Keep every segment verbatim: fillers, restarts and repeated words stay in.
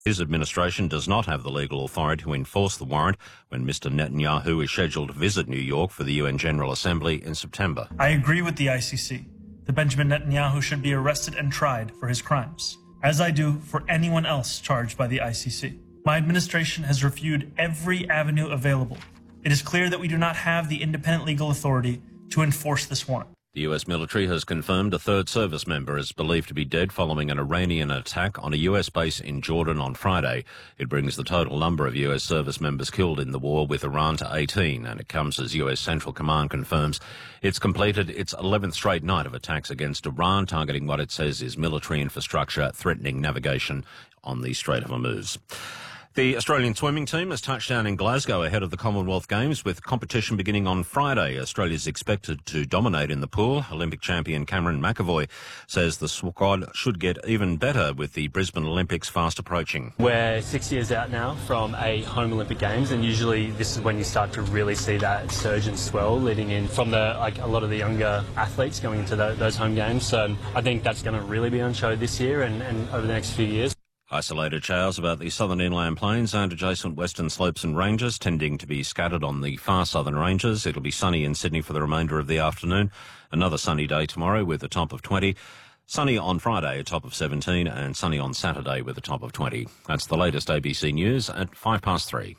His administration does not have the legal authority to enforce the warrant when Mister Netanyahu is scheduled to visit New York for the U N General Assembly in September. I agree with the I C C that Benjamin Netanyahu should be arrested and tried for his crimes, as I do for anyone else charged by the I C C. My administration has reviewed every avenue available. It is clear that we do not have the independent legal authority to enforce this warrant. The U S military has confirmed a third service member is believed to be dead following an Iranian attack on a U S base in Jordan on Friday. It brings the total number of U S service members killed in the war with Iran to eighteen, and it comes as U S Central Command confirms it's completed its eleventh straight night of attacks against Iran, targeting what it says is military infrastructure, threatening navigation on the Strait of Hormuz. The Australian swimming team has touched down in Glasgow ahead of the Commonwealth Games, with competition beginning on Friday. Australia is expected to dominate in the pool. Olympic champion Cameron McAvoy says the squad should get even better with the Brisbane Olympics fast approaching. We're six years out now from a home Olympic Games, and usually this is when you start to really see that surge and swell leading in from the like a lot of the younger athletes going into the, those home games. So I think that's going to really be on show this year and, and over the next few years. Isolated showers about the southern inland plains and adjacent western slopes and ranges, tending to be scattered on the far southern ranges. It'll be sunny in Sydney for the remainder of the afternoon. Another sunny day tomorrow with a top of twenty. Sunny on Friday, a top of seventeen, and sunny on Saturday with a top of twenty. That's the latest A B C News at five past three.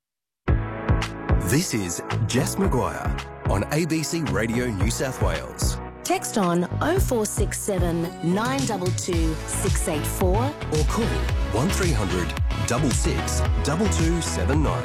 This is Jess Maguire on A B C Radio New South Wales. Text on oh four six seven, nine two two, six eight four or call one three hundred, six six, two two seven nine.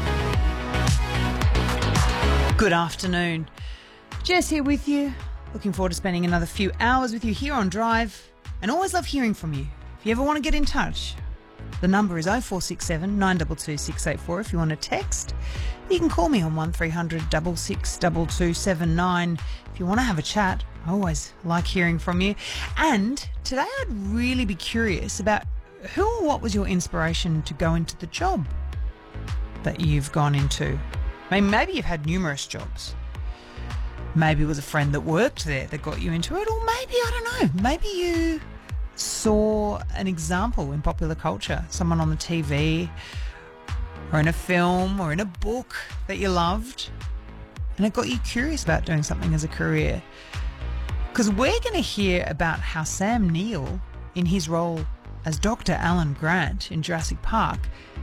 Good afternoon. Jess here with you. Looking forward to spending another few hours with you here on Drive, and always love hearing from you. If you ever want to get in touch, the number is oh four six seven, nine two two, six eight four. If you want to text, you can call me on one three hundred, six six, two two seven nine. If you want to have a chat, I always like hearing from you. And today I'd really be curious about who or what was your inspiration to go into the job that you've gone into. I mean, maybe you've had numerous jobs. Maybe it was a friend that worked there that got you into it, or maybe, I don't know, maybe you saw an example in popular culture, someone on the T V or in a film or in a book that you loved, and it got you curious about doing something as a career. Because we're going to hear about how Sam Neill, in his role as Doctor Alan Grant in Jurassic Park,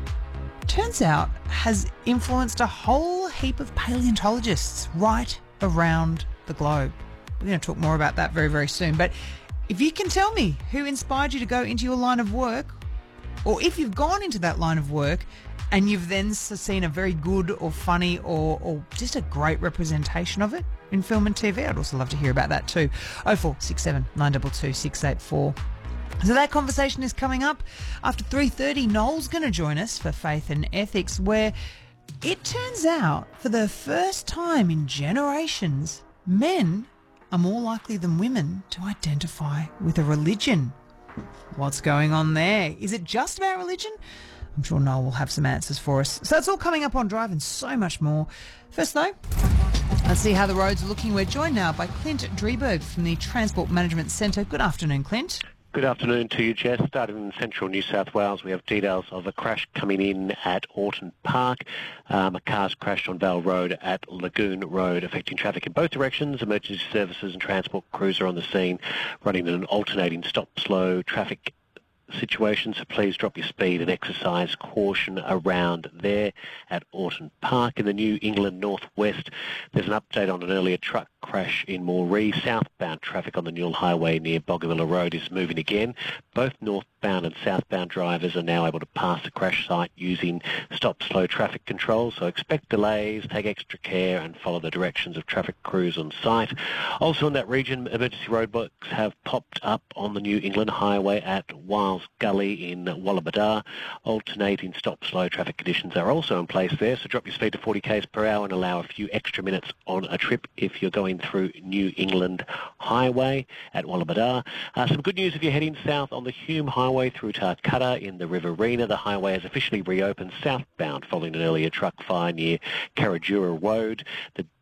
turns out has influenced a whole heap of paleontologists right around the globe. We're going to talk more about that very, very soon. But if you can tell me who inspired you to go into your line of work, or if you've gone into that line of work and you've then seen a very good or funny or, or just a great representation of it in film and T V, I'd also love to hear about that too. oh four six seven, nine two two, six eight four. So that conversation is coming up after three thirty. Noel's going to join us for Faith and Ethics, where it turns out for the first time in generations, men are more likely than women to identify with a religion. What's going on there? Is it just about religion? I'm sure Noel will have some answers for us. So that's all coming up on Drive and so much more. First though, let's see how the roads are looking. We're joined now by Clint Drieberg from the Transport Management Centre. Good afternoon, Clint. Good afternoon to you, Jess. Starting in central New South Wales, we have details of a crash coming in at Orton Park. Um, a car's crashed on Val Road at Lagoon Road, affecting traffic in both directions. Emergency services and transport crews are on the scene, running an alternating stop-slow traffic situation, so please drop your speed and exercise caution around there at Orton Park. In the New England Northwest, there's an update on an earlier truck crash in Moree. Southbound traffic on the Newell Highway near Bogavilla Road is moving again. Both northbound and southbound drivers are now able to pass the crash site using stop-slow traffic control, so expect delays, take extra care and follow the directions of traffic crews on site. Also in that region, emergency roadblocks have popped up on the New England Highway at Wiles Gully in Wallabadar. Alternating stop-slow traffic conditions are also in place there, so drop your speed to forty k's per hour and allow a few extra minutes on a trip if you're going through New England Highway at Wallabadar. Uh, some good news if you're heading south on the Hume Highway through Tarcutta in the Riverina. The highway has officially reopened southbound following an earlier truck fire near Carajura Road. The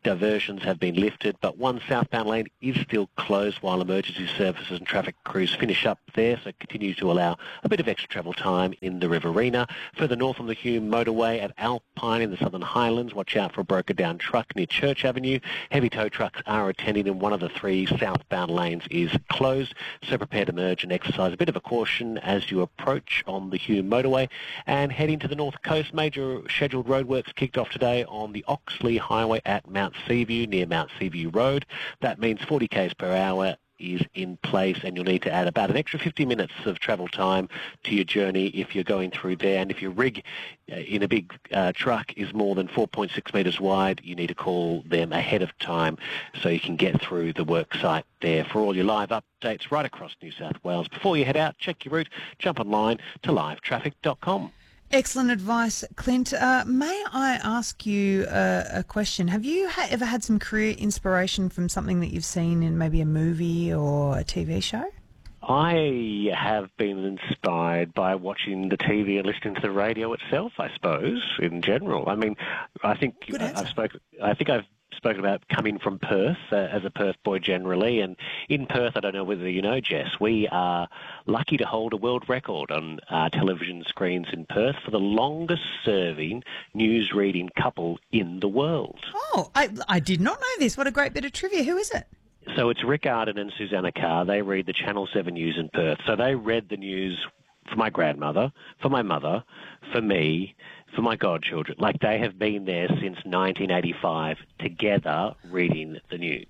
diversions have been lifted, but one southbound lane is still closed while emergency services and traffic crews finish up there, so continue to allow a bit of extra travel time in the Riverina. Further north on the Hume motorway at Alpine in the Southern Highlands, watch out for a broken-down truck near Church Avenue. Heavy tow trucks are attending, and one of the three southbound lanes is closed, so prepare to merge and exercise a bit of a caution as you approach on the Hume motorway. And heading to the north coast, major scheduled roadworks kicked off today on the Oxley Highway at Mount Seaview, near Mount Seaview Road. That means forty k's per hour is in place, and you'll need to add about an extra fifty minutes of travel time to your journey if you're going through there. And if your rig uh, in a big uh, truck is more than four point six metres wide, you need to call them ahead of time so you can get through the work site there. For all your live updates right across New South Wales, before you head out, check your route, jump online to live traffic dot com. Excellent advice, Clint. Uh, may I ask you uh, a question? Have you ha- ever had some career inspiration from something that you've seen in maybe a movie or a T V show? I have been inspired by watching the T V and listening to the radio itself, I suppose, in general. I mean, I think I've spoken, I think I've spoken about coming from Perth uh, as a Perth boy generally, and in Perth, I don't know whether you know, Jess, we are lucky to hold a world record on uh, television screens in Perth for the longest serving news reading couple in the world. Oh, I, I did not know this. What a great bit of trivia. Who is it? So it's Rick Arden and Susanna Carr. They read the Channel seven News in Perth. So they read the news for my grandmother, for my mother, for me, for my godchildren. Like, they have been there since nineteen eighty-five together reading the news.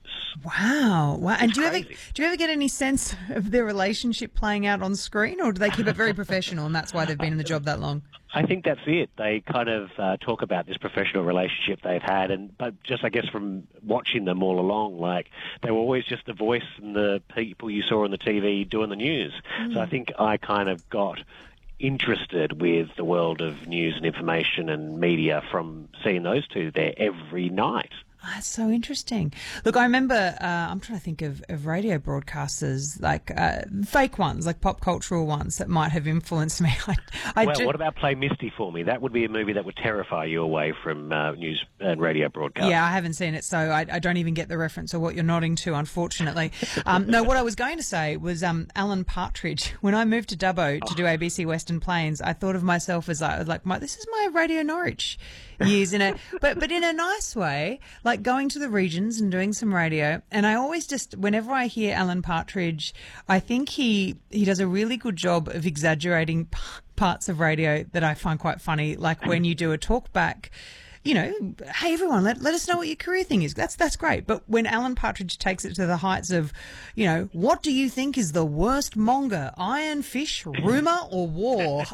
Wow. Wow. And It's do you, ever, crazy. do you ever get any sense of their relationship playing out on screen, or do they keep it very professional and that's why they've been in the job that long? I think that's it. They kind of uh, talk about this professional relationship they've had, and but just I guess from watching them all along, like, they were always just the voice and the people you saw on the T V doing the news. Mm. So I think I kind of got interested with the world of news and information and media from seeing those two there every night. Oh, that's so interesting. Look, I remember, uh, I'm trying to think of, of radio broadcasters, like uh, fake ones, like pop cultural ones that might have influenced me. I, I well, do... what about Play Misty for Me? That would be a movie that would terrify you away from uh, news and radio broadcasts. Yeah, I haven't seen it, so I, I don't even get the reference or what you're nodding to, unfortunately. Um, no, what I was going to say was um, Alan Partridge. When I moved to Dubbo to do A B C Western Plains, I thought of myself as like, like my, this is my Radio Norwich years in it, but but in a nice way, like going to the regions and doing some radio. And I always just, whenever I hear Alan Partridge, I think he he does a really good job of exaggerating p- parts of radio that I find quite funny, like when you do a talk back. You know, hey everyone, let let us know what your career thing is. That's that's great. But when Alan Partridge takes it to the heights of, you know, what do you think is the worst monger, iron, fish, rumour, or war?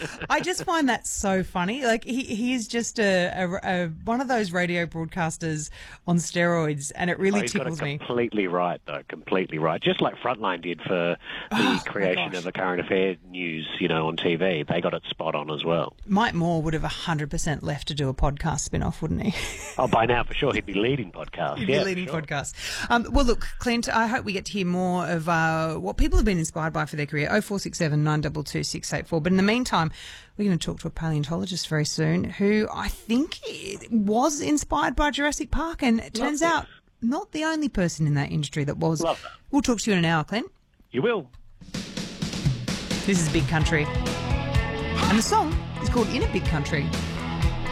I just find that so funny. Like he he is just a, a, a one of those radio broadcasters on steroids, and it really oh, he's tickles got it me. Completely right, though. Completely right. Just like Frontline did for the Oh, creation of the current affair news, you know, on T V. They got it spot on as well. Mike Moore would have one hundred percent left to do a podcast spin-off, wouldn't he? Oh, by now, for sure, he'd be leading podcasts. He'd yeah, be leading sure. podcasts. Um, well, look, Clint, I hope we get to hear more of uh, what people have been inspired by for their career. oh four six seven, nine two two, six eight four. But in the meantime, we're going to talk to a paleontologist very soon who I think was inspired by Jurassic Park, and it turns Love out not the only person in that industry that was. Love that. We'll talk to you in an hour, Clint. You will. This is Big Country. And the song is called In a Big Country.